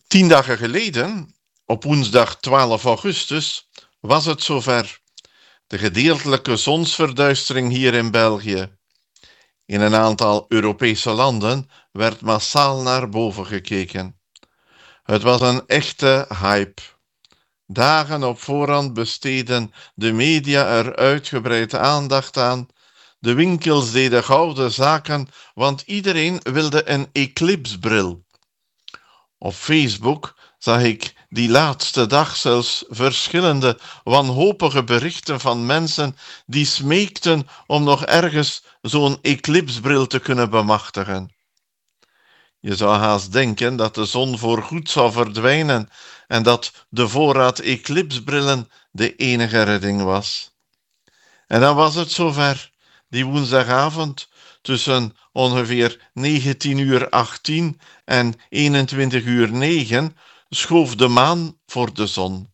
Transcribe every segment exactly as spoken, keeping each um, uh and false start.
Tien dagen geleden, op woensdag twaalf augustus, was het zover. De gedeeltelijke zonsverduistering hier in België. In een aantal Europese landen werd massaal naar boven gekeken. Het was een echte hype. Dagen op voorhand besteden de media er uitgebreid aandacht aan. De winkels deden gouden zaken, want iedereen wilde een eclipsbril. Op Facebook zag ik die laatste dag zelfs verschillende wanhopige berichten van mensen die smeekten om nog ergens zo'n eclipsbril te kunnen bemachtigen. Je zou haast denken dat de zon voorgoed zou verdwijnen en dat de voorraad eclipsbrillen de enige redding was. En dan was het zover, die woensdagavond tussen ongeveer negentien uur achttien en eenentwintig uur negen schoof de maan voor de zon.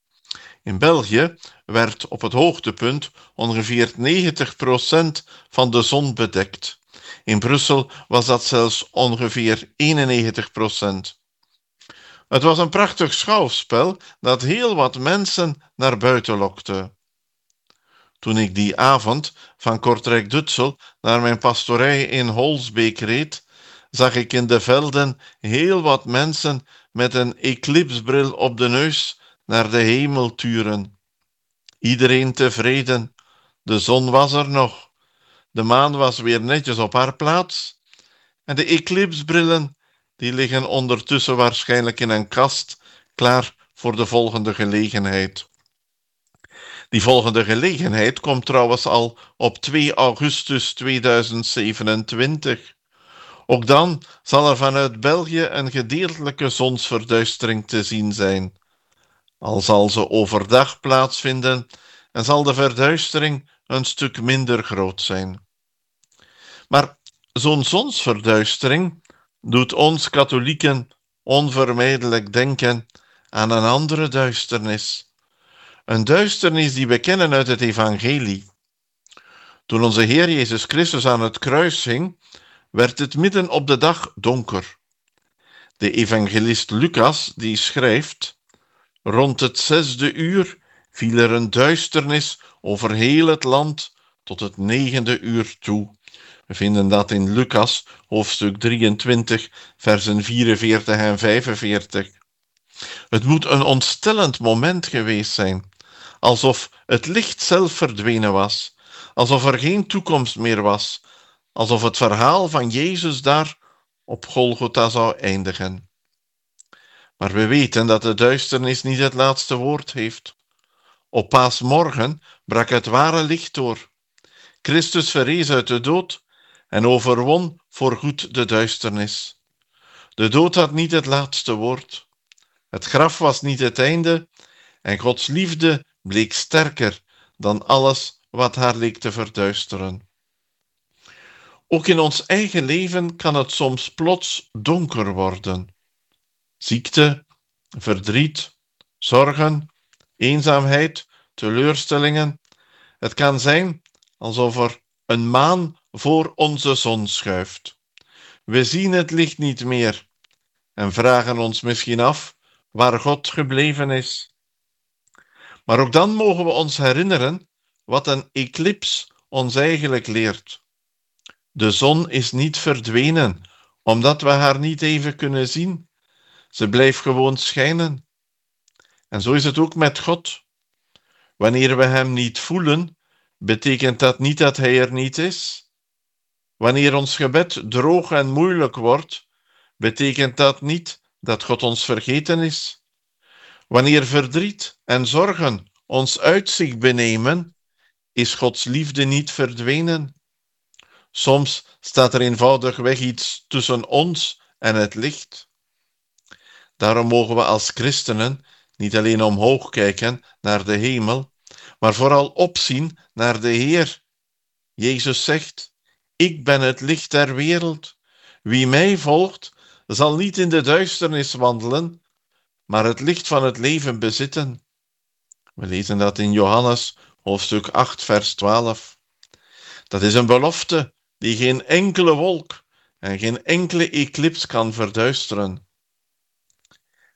In België werd op het hoogtepunt ongeveer negentig procent van de zon bedekt. In Brussel was dat zelfs ongeveer eenennegentig procent. Het was een prachtig schouwspel dat heel wat mensen naar buiten lokte. Toen ik die avond van Kortrijk-Dutsel naar mijn pastorij in Holsbeek reed, zag ik in de velden heel wat mensen met een eclipsbril op de neus naar de hemel turen. Iedereen tevreden, de zon was er nog, de maan was weer netjes op haar plaats en de eclipsbrillen die liggen ondertussen waarschijnlijk in een kast, klaar voor de volgende gelegenheid. Die volgende gelegenheid komt trouwens al op twee augustus tweeduizend zevenentwintig. Ook dan zal er vanuit België een gedeeltelijke zonsverduistering te zien zijn. Al zal ze overdag plaatsvinden en zal de verduistering een stuk minder groot zijn. Maar zo'n zonsverduistering doet ons katholieken onvermijdelijk denken aan een andere duisternis. Een duisternis die we kennen uit het evangelie. Toen onze Heer Jezus Christus aan het kruis hing, werd het midden op de dag donker. De evangelist Lucas die schrijft: rond het zesde uur viel er een duisternis over heel het land tot het negende uur toe. We vinden dat in Lucas, hoofdstuk drieëntwintig, versen vierenveertig en vijfenveertig. Het moet een ontstellend moment geweest zijn, alsof het licht zelf verdwenen was, alsof er geen toekomst meer was, alsof het verhaal van Jezus daar op Golgotha zou eindigen. Maar we weten dat de duisternis niet het laatste woord heeft. Op Paasmorgen brak het ware licht door. Christus verrees uit de dood en overwon voorgoed de duisternis. De dood had niet het laatste woord. Het graf was niet het einde en Gods liefde bleek sterker dan alles wat haar leek te verduisteren. Ook in ons eigen leven kan het soms plots donker worden. Ziekte, verdriet, zorgen, eenzaamheid, teleurstellingen. Het kan zijn alsof er een maan voor onze zon schuift. We zien het licht niet meer en vragen ons misschien af waar God gebleven is. Maar ook dan mogen we ons herinneren wat een eclips ons eigenlijk leert. De zon is niet verdwenen, omdat we haar niet even kunnen zien. Ze blijft gewoon schijnen. En zo is het ook met God. Wanneer we hem niet voelen, betekent dat niet dat hij er niet is. Wanneer ons gebed droog en moeilijk wordt, betekent dat niet dat God ons vergeten is. Wanneer verdriet en zorgen ons uitzicht benemen, is Gods liefde niet verdwenen. Soms staat er eenvoudigweg iets tussen ons en het licht. Daarom mogen we als christenen niet alleen omhoog kijken naar de hemel, maar vooral opzien naar de Heer. Jezus zegt: ik ben het licht der wereld. Wie mij volgt, zal niet in de duisternis wandelen, maar het licht van het leven bezitten. We lezen dat in Johannes, hoofdstuk acht, vers twaalf. Dat is een belofte die geen enkele wolk en geen enkele eclips kan verduisteren.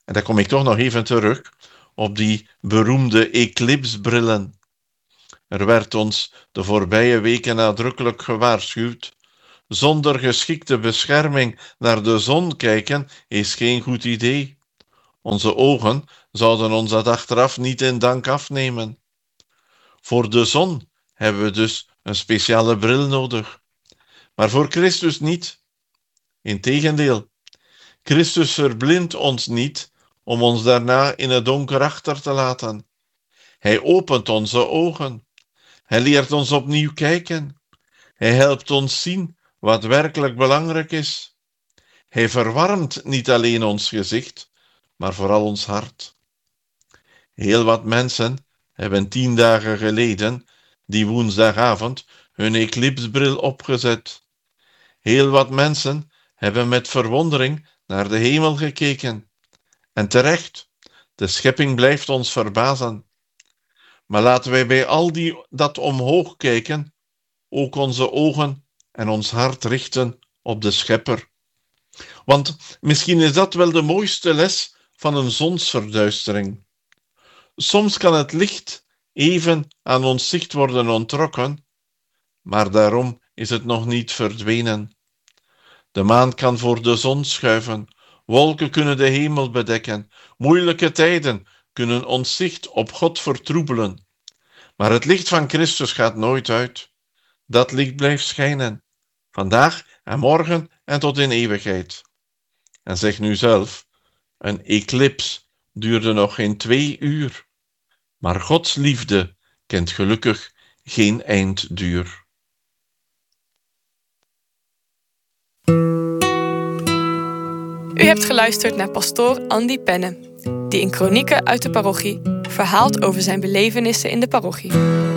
En dan kom ik toch nog even terug op die beroemde eclipsbrillen. Er werd ons de voorbije weken nadrukkelijk gewaarschuwd. Zonder geschikte bescherming naar de zon kijken is geen goed idee. Onze ogen zouden ons dat achteraf niet in dank afnemen. Voor de zon hebben we dus een speciale bril nodig. Maar voor Christus niet. Integendeel, Christus verblindt ons niet om ons daarna in het donker achter te laten. Hij opent onze ogen. Hij leert ons opnieuw kijken. Hij helpt ons zien wat werkelijk belangrijk is. Hij verwarmt niet alleen ons gezicht, maar vooral ons hart. Heel wat mensen hebben tien dagen geleden, die woensdagavond, hun eclipsbril opgezet. Heel wat mensen hebben met verwondering naar de hemel gekeken. En terecht, de schepping blijft ons verbazen. Maar laten wij bij al die dat omhoog kijken, ook onze ogen en ons hart richten op de Schepper. Want misschien is dat wel de mooiste les van een zonsverduistering. Soms kan het licht even aan ons zicht worden onttrokken, maar daarom is het nog niet verdwenen. De maan kan voor de zon schuiven, wolken kunnen de hemel bedekken, moeilijke tijden kunnen ons zicht op God vertroebelen. Maar het licht van Christus gaat nooit uit. Dat licht blijft schijnen, vandaag en morgen en tot in eeuwigheid. En zeg nu zelf, een eclips duurde nog geen twee uur, maar Gods liefde kent gelukkig geen eindduur. U hebt geluisterd naar pastoor Andy Penne, die in Kronieken uit de parochie verhaalt over zijn belevenissen in de parochie.